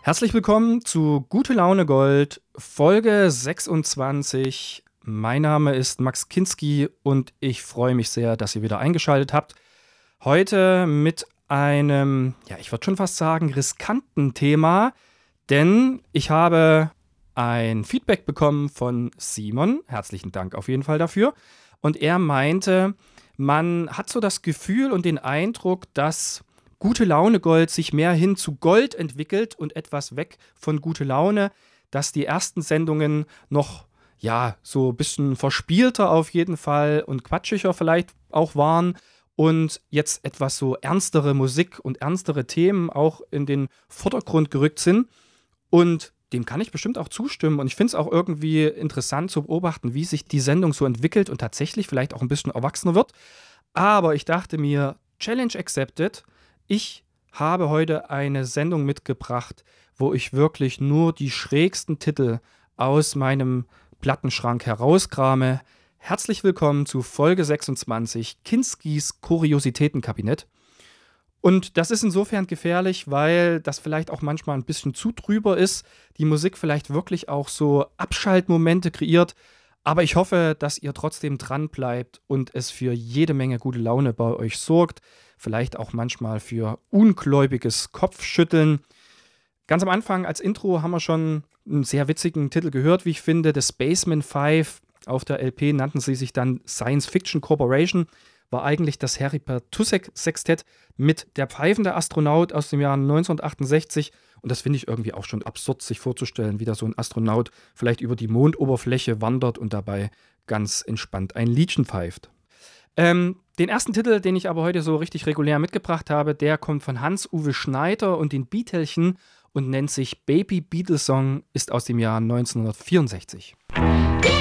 Herzlich willkommen zu Gute Laune Gold, Folge 26. Mein Name ist Max Kinski und ich freue mich sehr, dass ihr wieder eingeschaltet habt. Heute mit einem, ich würde schon fast sagen, riskanten Thema, denn ich habe ein Feedback bekommen von Simon. Herzlichen Dank auf jeden Fall dafür. Und er meinte, man hat so das Gefühl und den Eindruck, dass Gute Laune Gold sich mehr hin zu Gold entwickelt und etwas weg von Gute Laune, dass die ersten Sendungen noch, so ein bisschen verspielter auf jeden Fall und quatschiger vielleicht auch waren und jetzt etwas so ernstere Musik und ernstere Themen auch in den Vordergrund gerückt sind. Und dem kann ich bestimmt auch zustimmen und ich finde es auch irgendwie interessant zu beobachten, wie sich die Sendung so entwickelt und tatsächlich vielleicht auch ein bisschen erwachsener wird. Aber ich dachte mir, Challenge accepted. Ich habe heute eine Sendung mitgebracht, wo ich wirklich nur die schrägsten Titel aus meinem Plattenschrank herauskrame. Herzlich willkommen zu Folge 26, Kinskis Kuriositätenkabinett. Und das ist insofern gefährlich, weil das vielleicht auch manchmal ein bisschen zu drüber ist, die Musik vielleicht wirklich auch so Abschaltmomente kreiert. Aber ich hoffe, dass ihr trotzdem dran bleibt und es für jede Menge gute Laune bei euch sorgt. Vielleicht auch manchmal für ungläubiges Kopfschütteln. Ganz am Anfang als Intro haben wir schon einen sehr witzigen Titel gehört, wie ich finde. The Spaceman 5. Auf der LP nannten sie sich dann Science Fiction Corporation. War eigentlich das Harry Pertusek Sextett mit Der pfeifende Astronaut aus dem Jahr 1968. Und das finde ich irgendwie auch schon absurd, sich vorzustellen, wie da so ein Astronaut vielleicht über die Mondoberfläche wandert und dabei ganz entspannt ein Liedchen pfeift. Den ersten Titel, den ich aber heute so richtig regulär mitgebracht habe, der kommt von Hans-Uwe Schneider und den Beatelchen und nennt sich Baby Beetle Song, ist aus dem Jahr 1964.